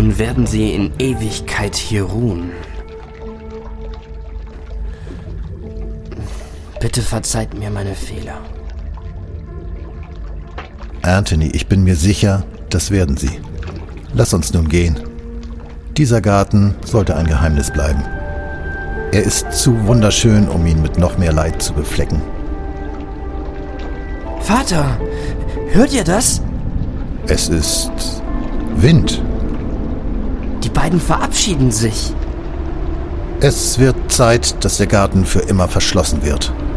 Dann werden sie in Ewigkeit hier ruhen. Bitte verzeiht mir meine Fehler. Anthony, ich bin mir sicher, das werden sie. Lass uns nun gehen. Dieser Garten sollte ein Geheimnis bleiben. Er ist zu wunderschön, um ihn mit noch mehr Leid zu beflecken. Vater, hört ihr das? Es ist Wind. Die beiden verabschieden sich. Es wird Zeit, dass der Garten für immer verschlossen wird.